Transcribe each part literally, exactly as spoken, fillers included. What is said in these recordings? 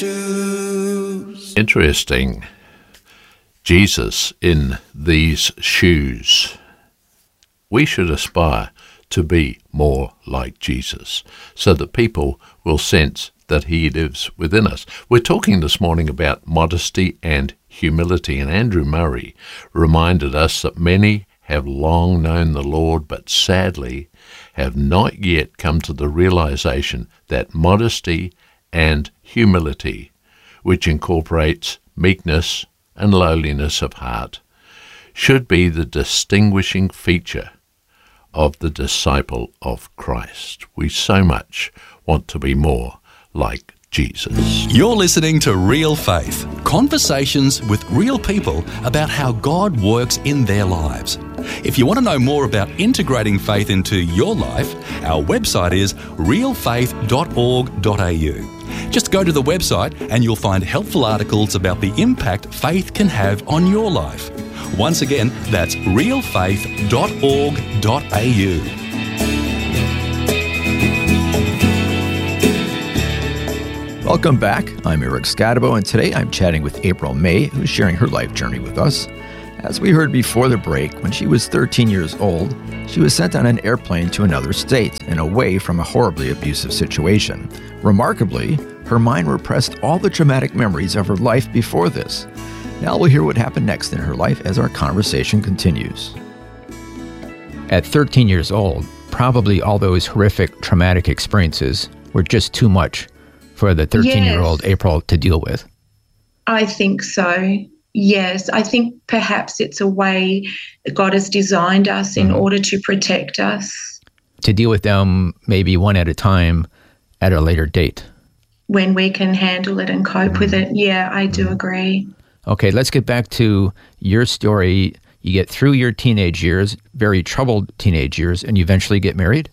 Interesting. Jesus in these shoes. We should aspire to be more like Jesus so that people will sense that he lives within us. We're talking this morning about modesty and humility, and Andrew Murray reminded us that many have long known the Lord, but sadly have not yet come to the realization that modesty and humility, which incorporates meekness and lowliness of heart, should be the distinguishing feature of the disciple of Christ. We so much want to be more like Jesus. You're listening to Real Faith, conversations with real people about how God works in their lives. If you want to know more about integrating faith into your life, our website is real faith dot org dot a u. Just go to the website and you'll find helpful articles about the impact faith can have on your life. Once again, that's real faith dot org dot a u. Welcome back. I'm Eric Scadabo, and today I'm chatting with April May, who's sharing her life journey with us. As we heard before the break, when she was thirteen years old, she was sent on an airplane to another state and away from a horribly abusive situation. Remarkably, her mind repressed all the traumatic memories of her life before this. Now we'll hear what happened next in her life as our conversation continues. At thirteen years old, probably all those horrific traumatic experiences were just too much for the thirteen-year-old Yes. April to deal with. I think so. Yes, I think perhaps it's a way that God has designed us in Mhm. order to protect us To deal with them maybe one at a time at a later date. when we can handle it and cope with it. Yeah, I do agree. Okay, let's get back to your story. You get through your teenage years, very troubled teenage years, and you eventually get married?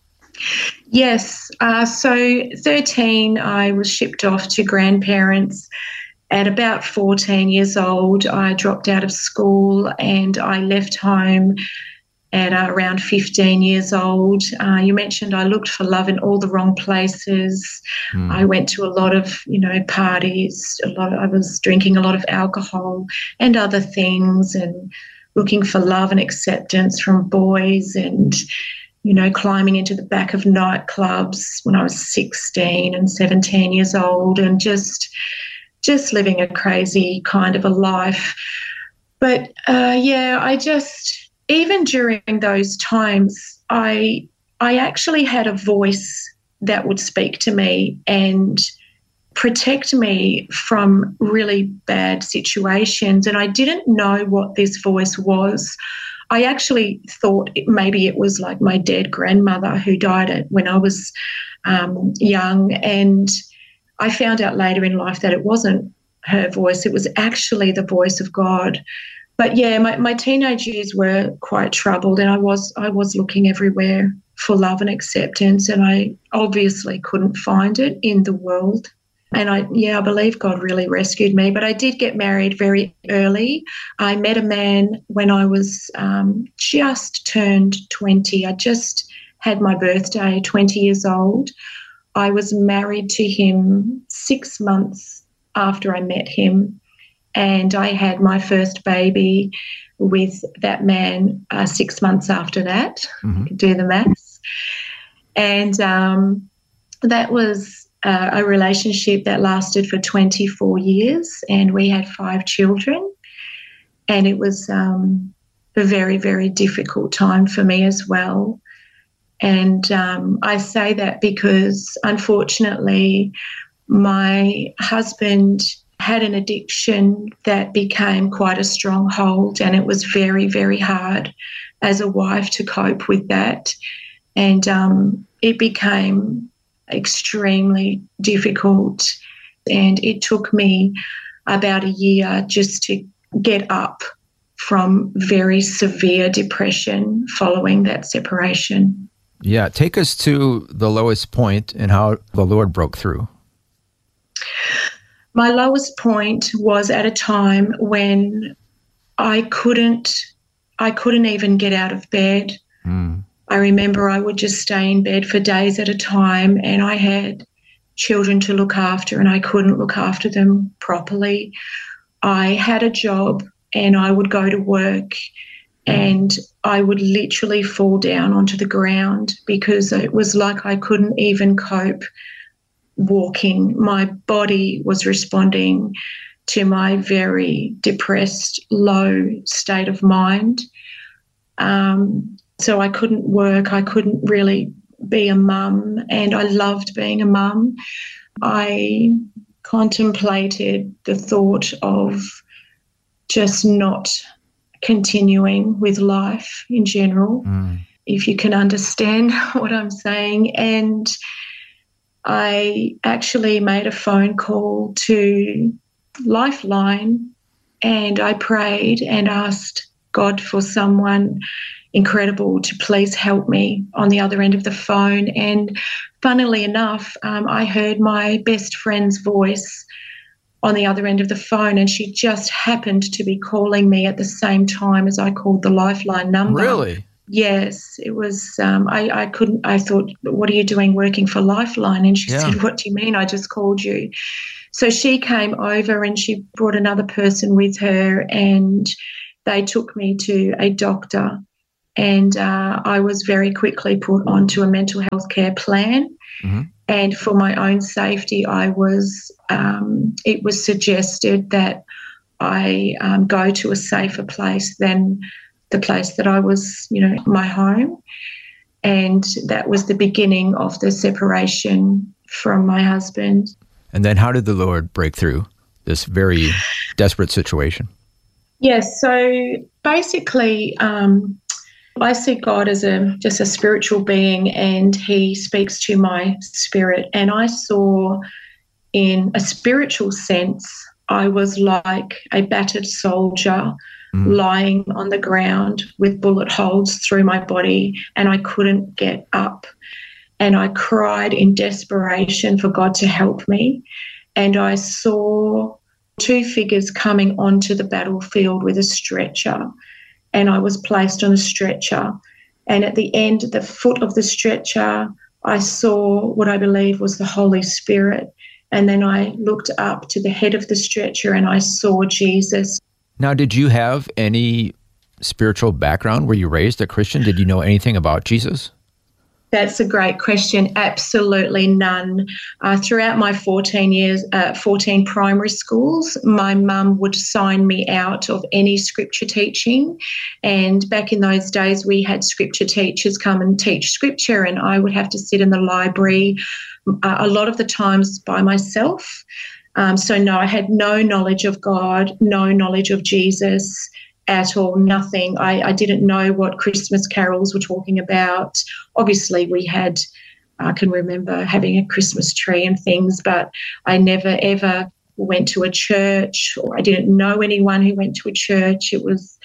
Yes, uh, so thirteen, I was shipped off to grandparents. At about fourteen years old, I dropped out of school and I left home at uh, around fifteen years old. Uh, you mentioned I looked for love in all the wrong places. Mm. I went to a lot of, you know, parties. A lot. Of, I was drinking a lot of alcohol and other things, and looking for love and acceptance from boys, and you know, climbing into the back of nightclubs when I was sixteen and seventeen years old, and just just living a crazy kind of a life. But uh, yeah, I just, even during those times, I I actually had a voice that would speak to me and protect me from really bad situations. And I didn't know what this voice was. I actually thought it, maybe it was like my dead grandmother who died at, when I was um, young. And I found out later in life that it wasn't her voice. It was actually the voice of God. But yeah, my, my teenage years were quite troubled, and I was I was looking everywhere for love and acceptance, and I obviously couldn't find it in the world. And I, yeah, I believe God really rescued me. But I did get married very early. I met a man when I was um, just turned twenty. I just had my birthday, twenty years old. I was married to him six months after I met him. And I had my first baby with that man uh, six months after that. Mm-hmm. You can do the maths. And um, that was uh, a relationship that lasted for twenty-four years, and we had five children. And it was um, a very, very difficult time for me as well. And um, I say that because, unfortunately, my husband had an addiction that became quite a stronghold, and it was very, very hard as a wife to cope with that. And um, it became extremely difficult, and it took me about a year just to get up from very severe depression following that separation. Yeah, take us to the lowest point and how the Lord broke through. My lowest point was at a time when I couldn't, I couldn't even get out of bed. Mm. I remember I would just stay in bed for days at a time, and I had children to look after, and I couldn't look after them properly. I had a job and I would go to work and I would literally fall down onto the ground because it was like I couldn't even cope walking. My body was responding to my very depressed, low state of mind. Um, so I couldn't work. I couldn't really be a mum, and I loved being a mum. I contemplated the thought of just not continuing with life in general, mm. if you can understand what I'm saying. And I actually made a phone call to Lifeline, and I prayed and asked God for someone incredible to please help me on the other end of the phone. And funnily enough, um, I heard my best friend's voice on the other end of the phone, and she just happened to be calling me at the same time as I called the Lifeline number. Really? Yes, it was. Um, I, I couldn't, I thought, what are you doing working for Lifeline? And she Yeah. said, what do you mean? I just called you. So she came over and she brought another person with her, and they took me to a doctor. And uh, I was very quickly put onto a mental health care plan. Mm-hmm. And for my own safety, I was. Um, it was suggested that I um, go to a safer place than the place that I was, you know, my home. And that was the beginning of the separation from my husband. And then how did the Lord break through this very desperate situation? Yes, so basically um, I see God as a just a spiritual being, and he speaks to my spirit. And I saw, in a spiritual sense, I was like a battered soldier mm. lying on the ground with bullet holes through my body, and I couldn't get up. And I cried in desperation for God to help me. And I saw two figures coming onto the battlefield with a stretcher, and I was placed on a stretcher. And at the end, the foot of the stretcher, I saw what I believe was the Holy Spirit. And then I looked up to the head of the stretcher and I saw Jesus. Now, did you have any spiritual background? Were you raised a Christian? Did you know anything about Jesus? That's a great question. Absolutely none. Uh, throughout my fourteen years, uh, fourteen primary schools, my mum would sign me out of any scripture teaching. And back in those days, we had scripture teachers come and teach scripture, and I would have to sit in the library uh, a lot of the times by myself. Um, so no, I had no knowledge of God, no knowledge of Jesus at all, nothing. I, I didn't know what Christmas carols were talking about. Obviously, we had, I can remember having a Christmas tree and things, but I never, ever went to a church, or I didn't know anyone who went to a church. It was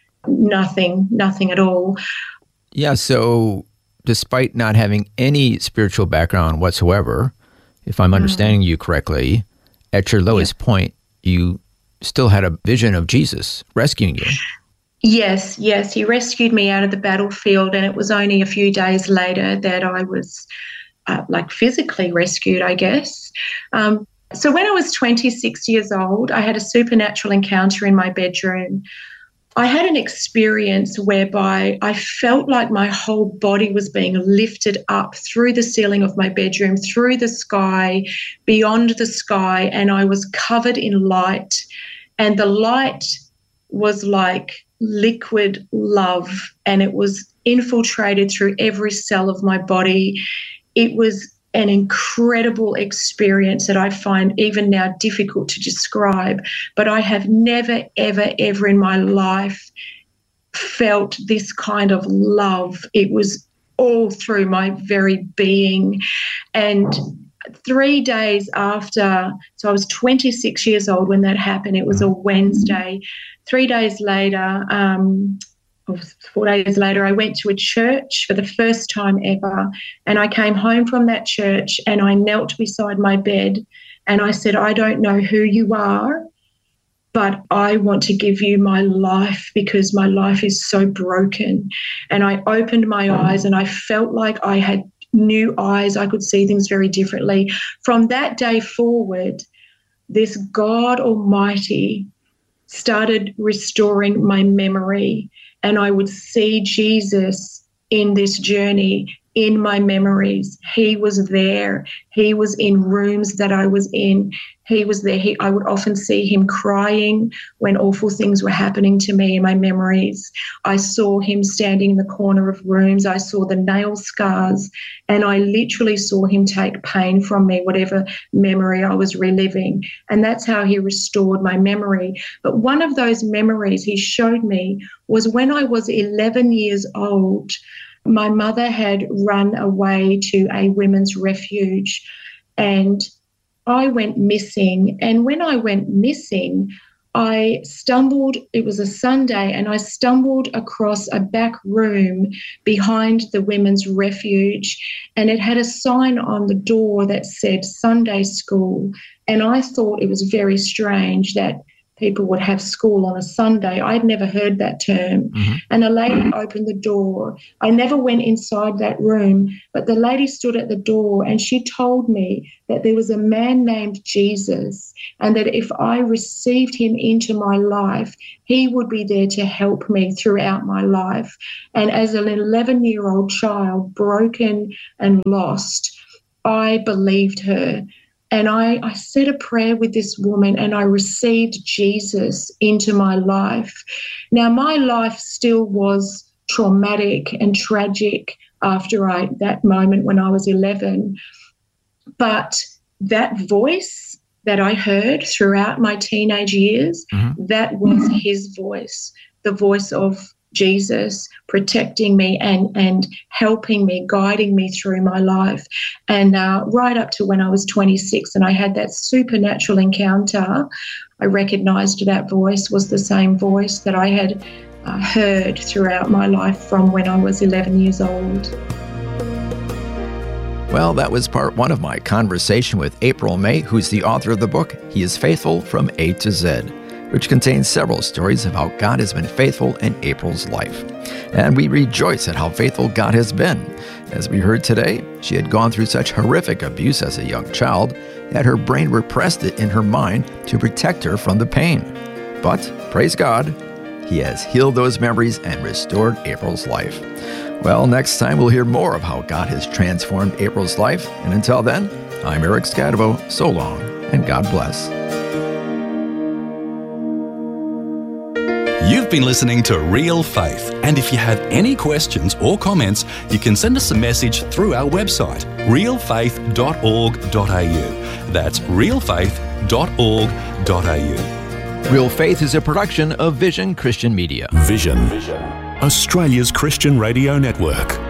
nothing, nothing at all. Yeah, so despite not having any spiritual background whatsoever, if I'm understanding mm. you correctly, at your lowest yeah. point, you still had a vision of Jesus rescuing you. Yes, yes. He rescued me out of the battlefield, and it was only a few days later that I was uh, like physically rescued, I guess. Um, so when I was twenty-six years old, I had a supernatural encounter in my bedroom. I had an experience whereby I felt like my whole body was being lifted up through the ceiling of my bedroom, through the sky, beyond the sky, and I was covered in light. And the light was like liquid love, and it was infiltrated through every cell of my body. It was an incredible experience that I find even now difficult to describe, but I have never, ever, ever in my life felt this kind of love. It was all through my very being. And three days after, so I was twenty-six years old when that happened. It was a Wednesday. Three days later, um, or four days later, I went to a church for the first time ever, and I came home from that church and I knelt beside my bed and I said, I don't know who you are, but I want to give you my life because my life is so broken. And I opened my eyes and I felt like I had new eyes. I could see things very differently. From that day forward, this God Almighty started restoring my memory, and I would see Jesus in this journey in my memories. He was there. He was in rooms that I was in. He was there. He, I would often see him crying when awful things were happening to me in my memories. I saw him standing in the corner of rooms. I saw the nail scars, and I literally saw him take pain from me, whatever memory I was reliving. And that's how he restored my memory. But one of those memories he showed me was when I was eleven years old. My mother had run away to a women's refuge, and I went missing. And when I went missing, I stumbled, it was a Sunday, and I stumbled across a back room behind the women's refuge, and it had a sign on the door that said Sunday school. And I thought it was very strange that people would have school on a Sunday. I'd never heard that term. Mm-hmm. And a lady opened the door. I never went inside that room, but the lady stood at the door and she told me that there was a man named Jesus, and that if I received him into my life, he would be there to help me throughout my life. And as an eleven-year-old child, broken and lost, I believed her. And I, I said a prayer with this woman, and I received Jesus into my life. Now, my life still was traumatic and tragic after I, that moment when I was eleven. But that voice that I heard throughout my teenage years, mm-hmm. that was his voice, the voice of Jesus protecting me and, and helping me, guiding me through my life. And uh, right up to when I was twenty-six and I had that supernatural encounter, I recognized that voice was the same voice that I had uh, heard throughout my life from when I was eleven years old. Well, that was part one of my conversation with April May, who's the author of the book, He is Faithful from A to Z, which contains several stories of how God has been faithful in April's life. And we rejoice at how faithful God has been. As we heard today, she had gone through such horrific abuse as a young child that her brain repressed it in her mind to protect her from the pain. But, praise God, He has healed those memories and restored April's life. Well, next time we'll hear more of how God has transformed April's life. And until then, I'm Eric Scadabo. So long, and God bless. You've been listening to Real Faith, and if you have any questions or comments, you can send us a message through our website, real faith dot org dot a u. That's real faith dot org dot a u. Real Faith is a production of Vision Christian Media. Vision, Vision. Australia's Christian radio network.